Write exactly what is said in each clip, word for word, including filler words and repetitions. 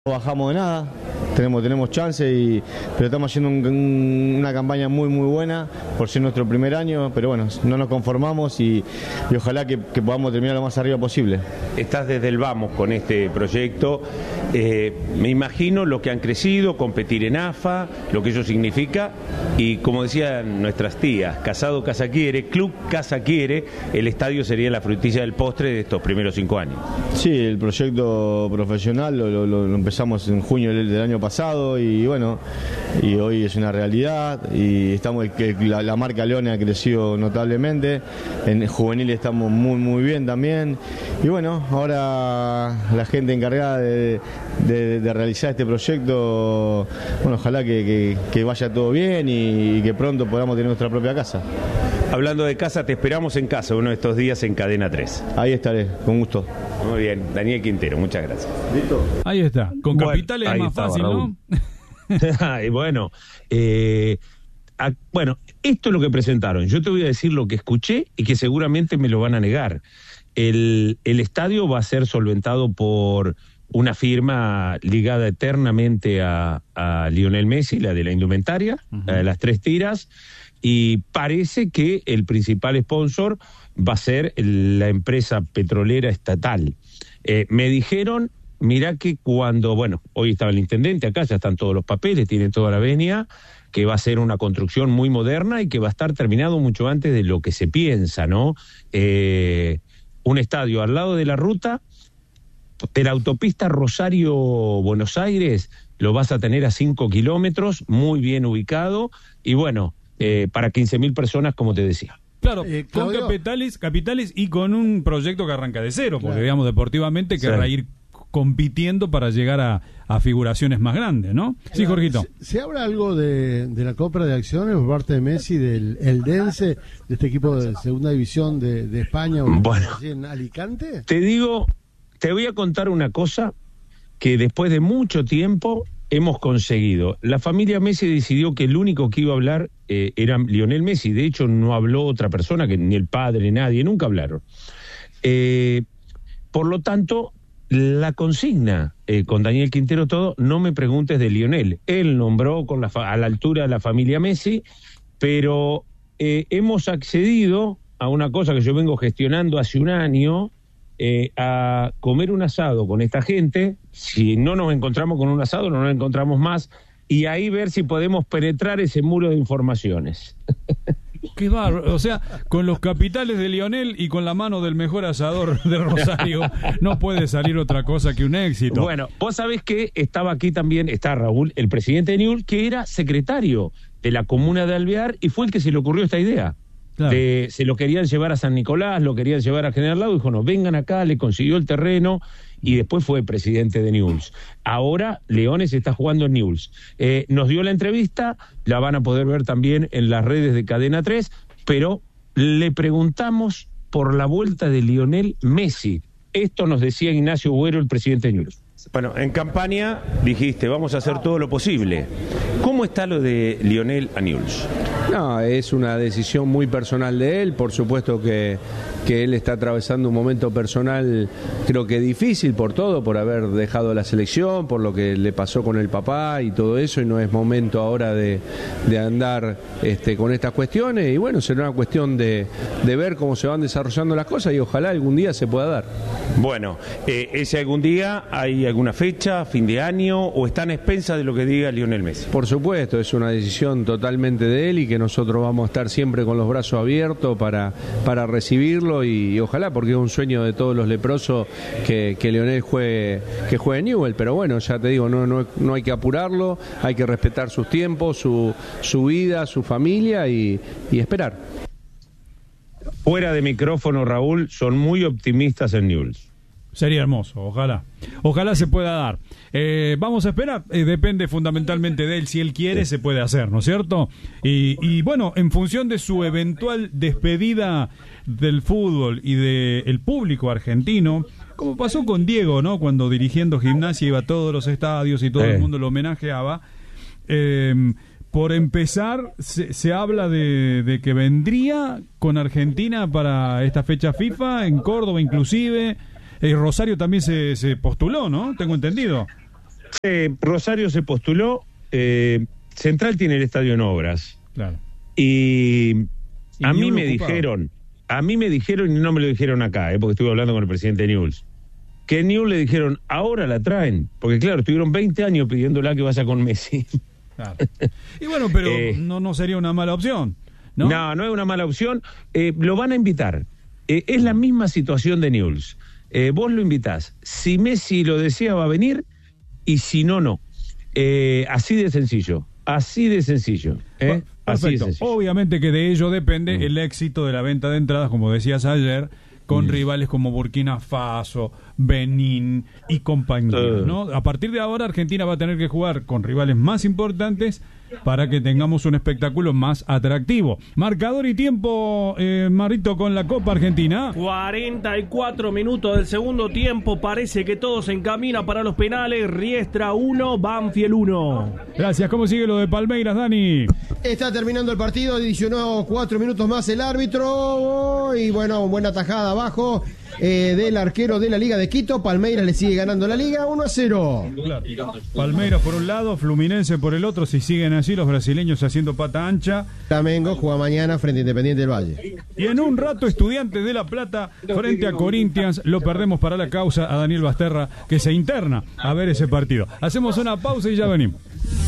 No bajamos de nada, tenemos, tenemos chance, y, pero estamos haciendo un, un, una campaña muy muy buena por ser nuestro primer año, pero bueno, no nos conformamos y, y ojalá que, que podamos terminar lo más arriba posible. Estás desde el vamos con este proyecto, eh, me imagino lo que han crecido, competir en A F A, lo que eso significa, y como decían nuestras tías, casado casa quiere, club casa quiere, el estadio sería la frutilla del postre de estos primeros cinco años. Sí, el proyecto profesional lo, lo, lo empezamos en junio del, del año pasado y bueno, y hoy es una realidad y estamos que la, la marca Leones ha crecido notablemente, en juvenil estamos muy muy bien también y bueno, ahora la gente encargada de, de, de realizar este proyecto, bueno, ojalá que, que, que vaya todo bien y, y que pronto podamos tener nuestra propia casa. Hablando de casa, te esperamos en casa uno de estos días en Cadena tres. Ahí estaré, con gusto. Muy bien, Daniel Quintero, muchas gracias. ¿Listo? Ahí está, con bueno, Capital es más estaba, fácil, Raúl. ¿No? y bueno, eh, a, bueno, esto es lo que presentaron. Yo te voy a decir lo que escuché y que seguramente me lo van a negar. El, el estadio va a ser solventado por una firma ligada eternamente a, a Lionel Messi, la de la indumentaria, uh-huh. la de las tres tiras, y parece que el principal sponsor va a ser la empresa petrolera estatal. Eh, me dijeron, mirá que cuando, bueno, hoy estaba el intendente acá, ya están todos los papeles, tiene toda la venia, que va a ser una construcción muy moderna y que va a estar terminado mucho antes de lo que se piensa, ¿no? Eh, un estadio al lado de la ruta, de la autopista Rosario-Buenos Aires, lo vas a tener a cinco kilómetros, muy bien ubicado, y bueno, eh, para quince mil personas, como te decía. Claro, eh, con capitales, capitales y con un proyecto que arranca de cero, porque claro, digamos, deportivamente querrá sí. ir compitiendo para llegar a, a figuraciones más grandes, ¿no? Claro, sí, Jorgito. ¿Se, ¿Se habla algo de, de la compra de acciones por parte de Messi, del Eldense, de este equipo de segunda división de, de España, o bueno, allí en Alicante? Te digo, te voy a contar una cosa que después de mucho tiempo hemos conseguido. La familia Messi decidió que el único que iba a hablar eh, era Lionel Messi. De hecho, no habló otra persona, que ni el padre, nadie, nunca hablaron. Eh, por lo tanto, la consigna eh, con Daniel Quintero todo, no me preguntes de Lionel. Él nombró con la fa- a la altura de la familia Messi, pero eh, hemos accedido a una cosa que yo vengo gestionando hace un año, Eh, a comer un asado con esta gente. Si no nos encontramos con un asado, no nos encontramos más, y ahí ver si podemos penetrar ese muro de informaciones. Qué bárbaro, o sea, con los capitales de Lionel y con la mano del mejor asador de Rosario, no puede salir otra cosa que un éxito. Bueno, vos sabés que estaba aquí también, está Raúl, el presidente de Newell's, que era secretario de la comuna de Alvear, y fue el que se le ocurrió esta idea. Claro. De, se lo querían llevar a San Nicolás, lo querían llevar a General Lago, dijo, no, vengan acá, le consiguió el terreno, y después fue presidente de Newell's. Ahora Leones está jugando en Newell's. Eh, nos dio la entrevista, la van a poder ver también en las redes de Cadena tres, pero le preguntamos por la vuelta de Lionel Messi. Esto nos decía Ignacio Buero, el presidente de Newell's. Bueno, en campaña dijiste, vamos a hacer todo lo posible. ¿Cómo está lo de Lionel a Newell's? No, es una decisión muy personal de él, por supuesto que, que él está atravesando un momento personal, creo que difícil por todo, por haber dejado la selección, por lo que le pasó con el papá y todo eso, y no es momento ahora de, de andar este, con estas cuestiones, y bueno, será una cuestión de, de ver cómo se van desarrollando las cosas y ojalá algún día se pueda dar. Bueno, eh, ese algún día, ¿hay alguna fecha, fin de año, o están a expensas de lo que diga Lionel Messi? Por supuesto, es una decisión totalmente de él y que nosotros vamos a estar siempre con los brazos abiertos para, para recibirlo y, y ojalá, porque es un sueño de todos los leprosos que, que Lionel juegue, que juegue en Newell's, pero bueno, ya te digo, no, no, no hay que apurarlo, hay que respetar sus tiempos, su, su vida, su familia y, y esperar. Fuera de micrófono, Raúl, son muy optimistas en Newell's. Sería hermoso, ojalá. Ojalá se pueda dar. Eh, vamos a esperar, eh, depende fundamentalmente de él. Si él quiere, se puede hacer, ¿no es cierto? Y, y bueno, en función de su eventual despedida del fútbol y del público argentino, como pasó con Diego, ¿no? Cuando dirigiendo Gimnasia iba a todos los estadios y todo eh. el mundo lo homenajeaba. Eh, por empezar, se, se habla de, de que vendría con Argentina para esta fecha FIFA, en Córdoba inclusive. Eh, Rosario también se, se postuló, ¿no? Tengo entendido. Eh, Rosario se postuló, eh, Central tiene el estadio en obras. Claro. Y, Y a mí Newell's me ocupado. dijeron, a mí me dijeron, y no me lo dijeron acá, eh, porque estuve hablando con el presidente de Newell's, que Newell's le dijeron, ahora la traen, porque claro, estuvieron veinte años pidiéndola que vaya con Messi. Claro. Y bueno, pero Eh, no, no sería una mala opción, ¿no? No, no es una mala opción. Eh, lo van a invitar. Eh, es la misma situación de Newell's. Eh, vos lo invitás. Si Messi lo desea, va a venir, y si no, no. Eh, así de sencillo. Así de sencillo. ¿eh? Así de Perfecto. sencillo. Obviamente que de ello depende Mm. el éxito de la venta de entradas, como decías ayer, con Mm. rivales como Burkina Faso, Benín y compañía, Uh. ¿no? A partir de ahora Argentina va a tener que jugar con rivales más importantes para que tengamos un espectáculo más atractivo. Marcador y tiempo, eh, Marito, con la Copa Argentina. cuarenta y cuatro minutos del segundo tiempo, parece que todo se encamina para los penales. Riestra uno, Banfield uno. Gracias. ¿Cómo sigue lo de Palmeiras, Dani? Está terminando el partido, adicionó cuatro minutos más el árbitro y bueno, buena tajada abajo eh, del arquero de la Liga de Quito. Palmeiras le sigue ganando la Liga uno a cero. Claro. Palmeiras por un lado, Fluminense por el otro, si siguen así los brasileños haciendo pata ancha. Flamengo juega mañana frente a Independiente del Valle. Y en un rato Estudiantes de La Plata frente a Corinthians. Lo perdemos para la causa a Daniel Basterra, que se interna a ver ese partido. Hacemos una pausa y ya venimos.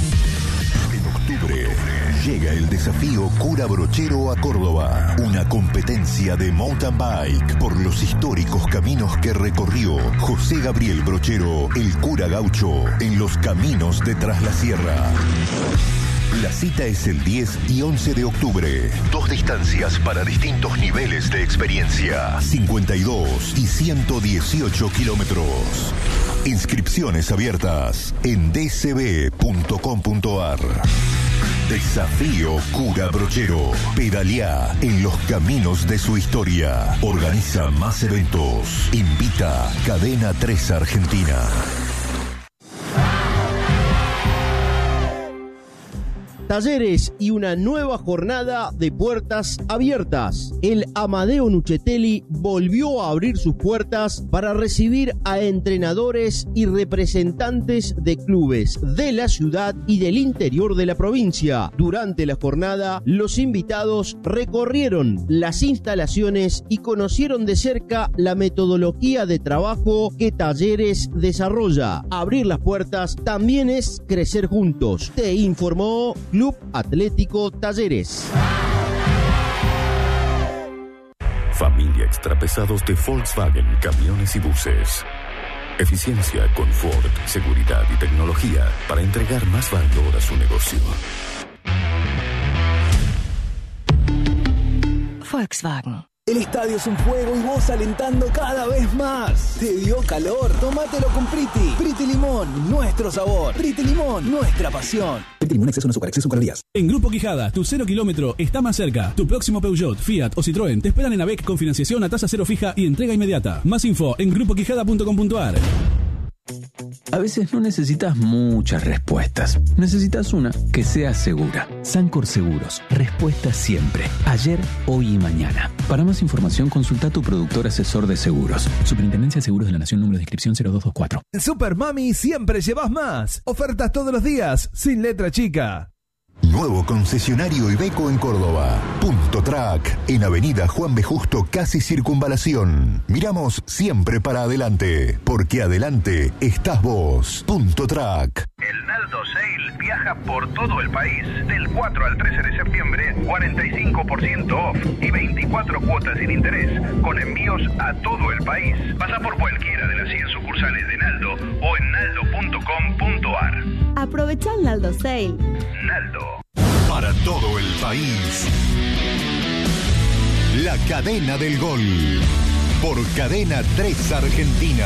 En octubre llega el desafío Cura Brochero a Córdoba, una competencia de mountain bike por los históricos caminos que recorrió José Gabriel Brochero, el cura gaucho, en los caminos de Tras la Sierra. La cita es el diez y once de octubre. Dos distancias para distintos niveles de experiencia. cincuenta y dos y ciento dieciocho kilómetros. Inscripciones abiertas en d c b punto com punto a r. Desafío Cura Brochero. Pedaleá en los caminos de su historia. Organiza más eventos. Invita Cadena tres Argentina. Talleres y una nueva jornada de puertas abiertas. El Amadeo Nuccetelli volvió a abrir sus puertas para recibir a entrenadores y representantes de clubes de la ciudad y del interior de la provincia. Durante la jornada, los invitados recorrieron las instalaciones y conocieron de cerca la metodología de trabajo que Talleres desarrolla. Abrir las puertas también es crecer juntos. Te informó Club Atlético Talleres. Familia Extrapesados de Volkswagen Camiones y Buses. Eficiencia, confort, seguridad y tecnología para entregar más valor a su negocio. Volkswagen. El estadio es un juego y vos alentando cada vez más. ¿Te dio calor? Tómatelo con Priti. Priti Limón, nuestro sabor. Priti Limón, nuestra pasión. Priti Limón, exceso no azúcar, exceso en calorías. En Grupo Quijada, tu cero kilómetro está más cerca. Tu próximo Peugeot, Fiat o Citroën te esperan en AVEC con financiación a tasa cero fija y entrega inmediata. Más info en grupo quijada punto com punto a r. A veces no necesitas muchas respuestas. Necesitas una que sea segura. Sancor Seguros. Respuesta siempre. Ayer, hoy y mañana. Para más información, consulta a tu productor asesor de seguros. Superintendencia de Seguros de la Nación, número de inscripción cero dos dos cuatro. En Super Mami siempre llevas más. Ofertas todos los días, sin letra chica. Nuevo concesionario Iveco en Córdoba. Punto Track, en Avenida Juan B. Justo, casi Circunvalación. Miramos siempre para adelante, porque adelante estás vos. Punto Track. El Naldo Sale viaja por todo el país. Del cuatro al trece de septiembre, cuarenta y cinco por ciento off y veinticuatro cuotas sin interés, con envíos a todo el país. Pasa por cualquiera de las cien sucursales de Naldo o en naldo punto com punto a r. Aprovecha el Naldo Sale. Naldo. Para todo el país. La cadena del gol. Por Cadena tres Argentina.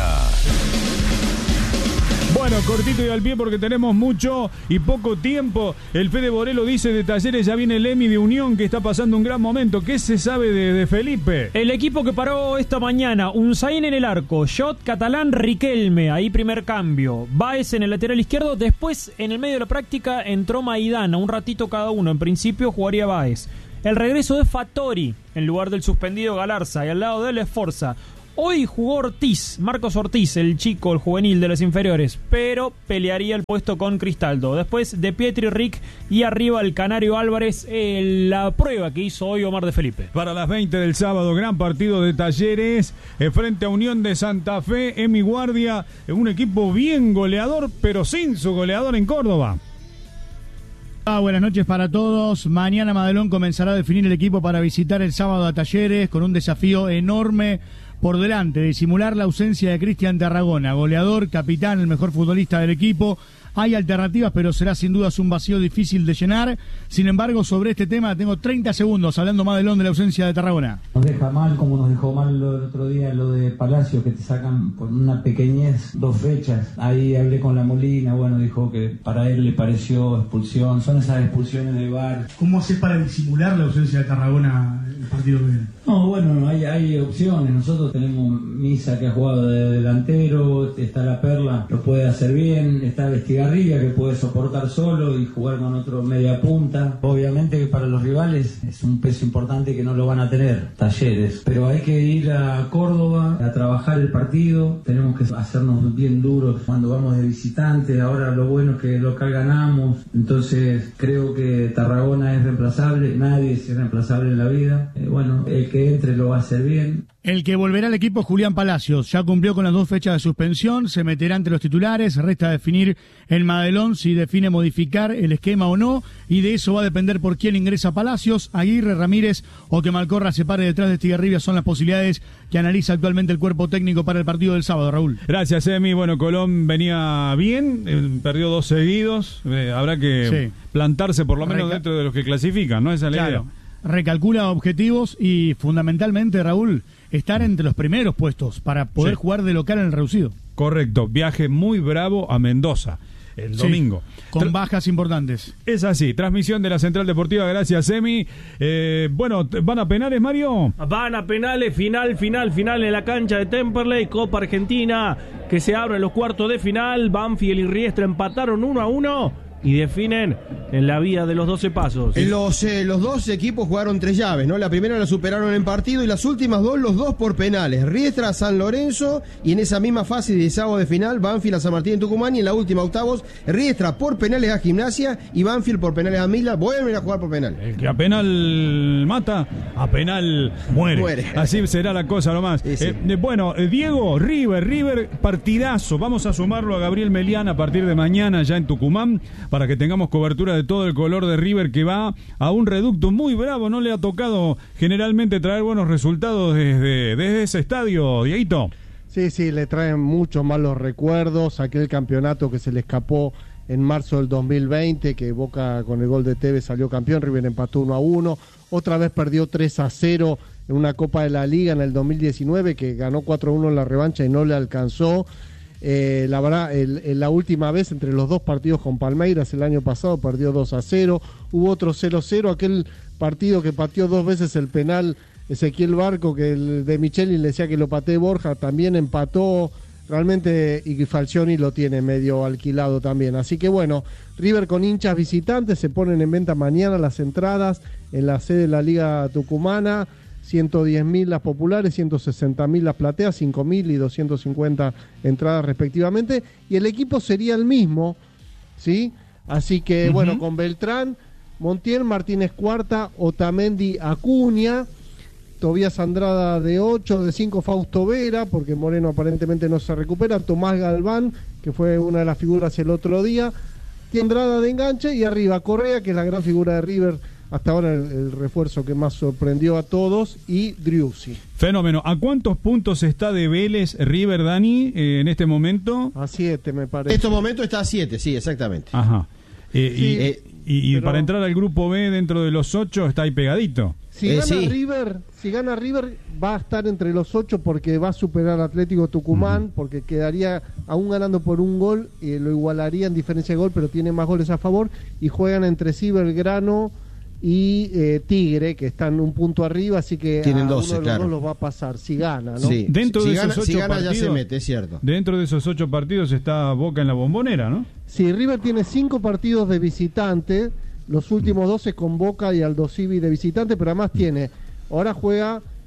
Bueno, cortito y al pie porque tenemos mucho y poco tiempo. El Fede Borelo dice de Talleres, ya viene el Emi de Unión que está pasando un gran momento. ¿Qué se sabe de, de Felipe? El equipo que paró esta mañana, Unzaín en el arco, Jot, Catalán, Riquelme, ahí primer cambio. Baez en el lateral izquierdo, después en el medio de la práctica entró Maidana, un ratito cada uno. En principio jugaría Baez. El regreso de Fattori en lugar del suspendido Galarza y al lado de él Esforza. Hoy jugó Ortiz, Marcos Ortiz, el chico, el juvenil de las inferiores, pero pelearía el puesto con Cristaldo. Después de Pietri, Rick y arriba el Canario Álvarez, eh, la prueba que hizo hoy Omar de Felipe. Para las veinte del sábado, gran partido de Talleres eh, frente a Unión de Santa Fe, Emi Guardia, eh, un equipo bien goleador, pero sin su goleador en Córdoba. Ah, buenas noches para todos. Mañana Madelón comenzará a definir el equipo para visitar el sábado a Talleres con un desafío enorme por delante, de disimular la ausencia de Cristian Tarragona, goleador, capitán, el mejor futbolista del equipo. Hay alternativas, pero será sin dudas un vacío difícil de llenar. Sin embargo, sobre este tema tengo treinta segundos hablando Madelón de la ausencia de Tarragona. Nos deja mal, como nos dejó mal lo del otro día, lo de Palacio, que te sacan por una pequeñez dos fechas. Ahí hablé con la Molina, bueno, dijo que para él le pareció expulsión. Son esas expulsiones de V A R. ¿Cómo haces para disimular la ausencia de Tarragona el partido que viene? No, bueno, hay, hay opciones. Nosotros tenemos Misa, que ha jugado de delantero, está la Perla, lo puede hacer bien, está Vestigarribia, que puede soportar solo y jugar con otro media punta. Obviamente que para los rivales es un peso importante que no lo van a tener, Talleres, pero hay que ir a Córdoba a trabajar el partido. Tenemos que hacernos bien duros cuando vamos de visitante. Ahora lo bueno es que local ganamos, entonces creo que Tarragona es reemplazable. Nadie es reemplazable en la vida. Eh, bueno, el que entre lo va a hacer bien. El que volverá al equipo es Julián Palacios. Ya cumplió con las dos fechas de suspensión, se meterá entre los titulares. Resta definir el Madelón si define modificar el esquema o no, y de eso va a depender por quién ingresa Palacios, Aguirre, Ramírez o que Malcorra se pare detrás de Estigarribia. Son las posibilidades que analiza actualmente el cuerpo técnico para el partido del sábado, Raúl. Gracias, Emi. Bueno, Colón venía bien, eh, perdió dos seguidos. Eh, habrá que sí. plantarse por lo menos Reca- dentro de los que clasifican, ¿no? Esa es la claro. idea. Recalcula objetivos y fundamentalmente, Raúl, estar entre los primeros puestos para poder sí. jugar de local en el reducido. Correcto, viaje muy bravo a Mendoza el sí, domingo. Con Tra- bajas importantes. Es así, transmisión de la Central Deportiva, gracias Emi. Eh, bueno, ¿van a penales, Mario? Van a penales, final, final, final en la cancha de Temperley, Copa Argentina, que se abren los cuartos de final. Banfield y Riestra empataron uno a uno y definen en la vía de los doce pasos. Los, eh, los dos equipos jugaron tres llaves, ¿no? La primera la superaron en partido y las últimas dos, los dos por penales. Riestra a San Lorenzo, y en esa misma fase de sábado de final, Banfield a San Martín en Tucumán, y en la última octavos, Riestra por penales a Gimnasia y Banfield por penales a Mila. Vuelven a jugar por penales. El que a penal mata, a penal muere. muere. Así será la cosa nomás. Sí, sí. Eh, bueno, eh, Diego, River, River, partidazo. Vamos a sumarlo a Gabriel Melián a partir de mañana ya en Tucumán, para que tengamos cobertura de todo el color de River, que va a un reducto muy bravo. No le ha tocado generalmente traer buenos resultados desde, desde ese estadio, Dieguito. Sí, sí, le traen muchos malos recuerdos. Aquel campeonato que se le escapó en marzo del dos mil veinte, que Boca con el gol de Tevez salió campeón, River empató uno a uno. Otra vez perdió tres a cero en una Copa de la Liga en el dos mil diecinueve, que ganó cuatro a uno en la revancha y no le alcanzó. Eh, la verdad, el, el, la última vez entre los dos partidos con Palmeiras el año pasado perdió dos a cero, hubo otro cero a cero, aquel partido que pateó dos veces el penal Ezequiel Barco, que el de Micheli le decía que lo patee Borja, también empató realmente, y Falcioni lo tiene medio alquilado también. Así que bueno, River con hinchas visitantes, se ponen en venta mañana las entradas en la sede de la Liga Tucumana. ciento diez mil las populares, ciento sesenta mil las plateas, cinco mil y doscientas cincuenta entradas respectivamente, y el equipo sería el mismo, ¿sí? Así que, uh-huh. bueno, con Beltrán, Montiel, Martínez Cuarta, Otamendi, Acuña, Tobías Andrada de ocho, de cinco Fausto Vera, porque Moreno aparentemente no se recupera, Tomás Galván, que fue una de las figuras el otro día, Andrada de enganche, y arriba Correa, que es la gran figura de River, hasta ahora el, el refuerzo que más sorprendió a todos, y Driussi. Fenómeno. ¿A cuántos puntos está de Vélez River, Dani, eh, en este momento? A siete, me parece. En este momento está a siete, sí, exactamente. Ajá. Eh, sí, y eh, y, y pero... para entrar al grupo B dentro de los ocho está ahí pegadito. Si eh, gana sí. River, si gana River va a estar entre los ocho, porque va a superar al Atlético Tucumán, uh-huh. porque quedaría aún ganando por un gol, y lo igualaría en diferencia de gol, pero tiene más goles a favor, y juegan entre sí Belgrano y eh, Tigre, que están un punto arriba, así que tienen a doce, uno de los claro. dos los va a pasar si gana, ¿no? Sí. Dentro si de gana, esos ocho si gana partidos, ya se mete, es cierto. Dentro de esos ocho partidos está Boca en la Bombonera, ¿no? Sí, River tiene cinco partidos de visitante, los últimos doce con Boca y Aldo Civi de visitante, pero además tiene, ahora juega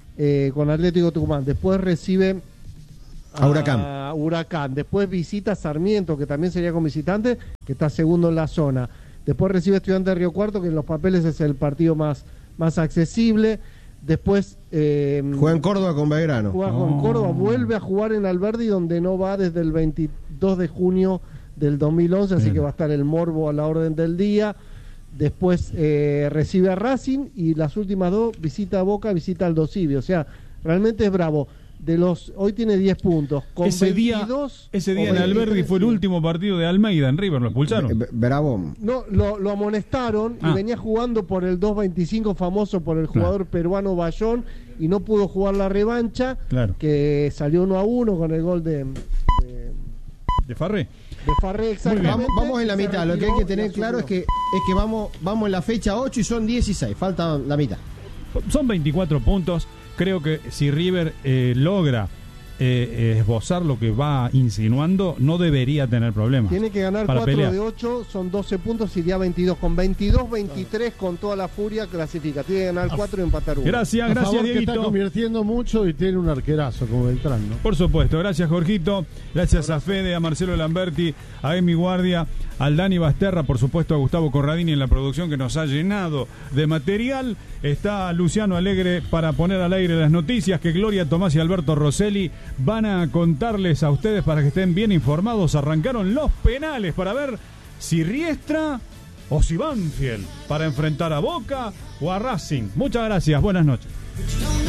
eh, con Atlético Tucumán. Después recibe a Huracán. a Huracán. Después visita Sarmiento, que también sería con visitante, que está segundo en la zona. Después recibe Estudiantes de Río Cuarto, que en los papeles es el partido más, más accesible. Después eh, juega en Córdoba con Belgrano. Juega con oh. Córdoba, vuelve a jugar en Alberdi, donde no va desde el veintidós de junio del dos mil once, así Bien. que va a estar el morbo a la orden del día. Después eh, recibe a Racing y las últimas dos visita a Boca, visita al Dosibio. O sea, realmente es bravo. De los hoy tiene diez puntos. Con ese veintidós, día, ese día en Alberdi fue el último partido de Almeida en River, lo expulsaron. Bravo. No, lo, lo amonestaron Ah. y venía jugando por el dos veinticinco famoso por el jugador Claro. peruano Bayón y no pudo jugar la revancha, Claro. que salió uno a uno con el gol de, de, ¿De Farré? de Farré, exactamente. Vamos, vamos en la Se mitad. Lo que hay retiró que y tener claro es asumió. que es que vamos vamos en la fecha ocho y son dieciséis. Falta la mitad. Son veinticuatro puntos. Creo que si River eh, logra eh, esbozar lo que va insinuando, no debería tener problemas. Tiene que ganar para cuatro pelear. de ocho, son doce puntos, iría veintidós. Con veintidós veintitrés, con toda la furia, clasifica. Tiene que ganar cuatro y empatar uno. Gracias, A gracias, favor que Dieguito. está convirtiendo mucho y tiene un arquerazo como Beltrán, ¿no? Por supuesto, gracias Jorgito, gracias a Fede, a Marcelo Lamberti, a Emi Guardia, al Dani Basterra, por supuesto a Gustavo Corradini en la producción que nos ha llenado de material. Está Luciano Alegre para poner al aire las noticias que Gloria Tomás y Alberto Rosselli van a contarles a ustedes para que estén bien informados. Arrancaron los penales para ver si Riestra o si Banfield para enfrentar a Boca o a Racing. Muchas gracias, buenas noches.